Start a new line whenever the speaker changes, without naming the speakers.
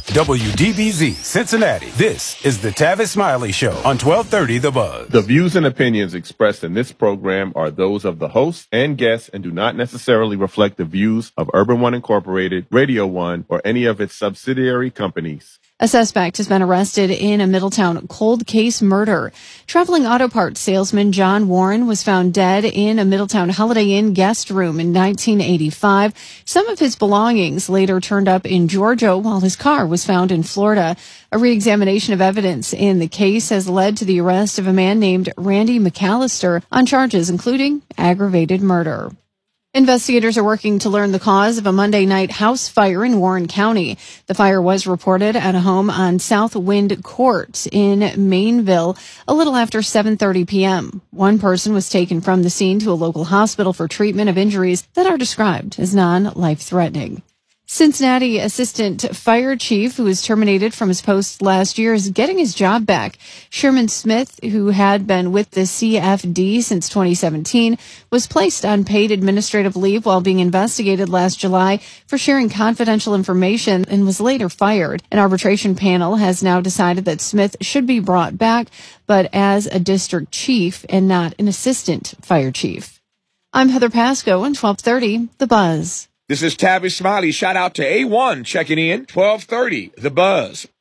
WDBZ, Cincinnati. This is the Tavis Smiley Show on 1230 The Buzz.
The views and opinions expressed in this program are those of the host and guests and do not necessarily reflect the views of Urban One Incorporated, Radio One, or any of its subsidiary companies.
A suspect has been arrested in a Middletown cold case murder. Traveling auto parts salesman John Warren was found dead in a Middletown Holiday Inn guest room in 1985. Some of his belongings later turned up in Georgia while his car was found in Florida. A reexamination of evidence in the case has led to the arrest of a man named Randy McAllister on charges including aggravated murder. Investigators are working to learn the cause of a Monday night house fire in Warren County. The fire was reported at a home on South Wind Court in Mainville a little after 7:30 p.m. One person was taken from the scene to a local hospital for treatment of injuries that are described as non-life-threatening. Cincinnati Assistant Fire Chief, who was terminated from his post last year, is getting his job back. Sherman Smith, who had been with the CFD since 2017, was placed on paid administrative leave while being investigated last July for sharing confidential information and was later fired. An arbitration panel has now decided that Smith should be brought back, but as a district chief and not an assistant fire chief. I'm Heather Pasco on 1230 The Buzz.
This is Tavis Smiley. Shout out to A1 checking in. 1230, The Buzz.